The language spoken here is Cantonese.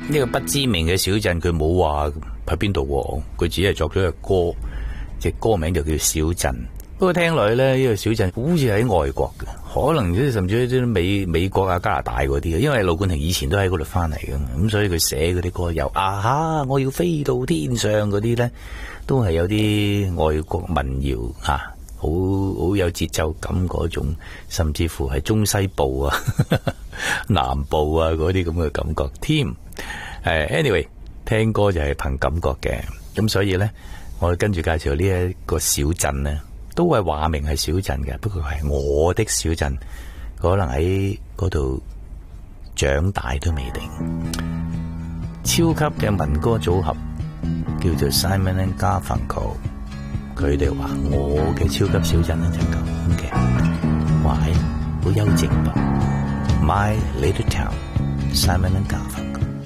呢個不知名嘅小鎮，佢冇話喺邊度，佢只係作咗個歌，隻歌名就叫小鎮。不過聽落去咧，呢個小鎮好似喺外國嘅，可能甚至啲美國啊、加拿大嗰啲嘅，因為盧冠廷以前都喺嗰度翻嚟嘅嘛，咁所以佢寫嗰啲歌又我要飛到天上嗰啲咧，都係有啲外國民謠啊，好有節奏感嗰種，甚至乎係中西部啊、南部啊嗰啲咁嘅感覺添。anyway， 聽歌就係憑感覺嘅，咁所以咧，我跟住介紹呢一個小鎮咧，都係話明係小鎮嘅，不過係我的小鎮，可能喺嗰度長大都未定。超級嘅民歌組合叫做 Simon and Garfunkel， 佢哋話我嘅超級小鎮咧就咁嘅，哇係好幽靜噃。My Little Town， Simon and Garfunkel。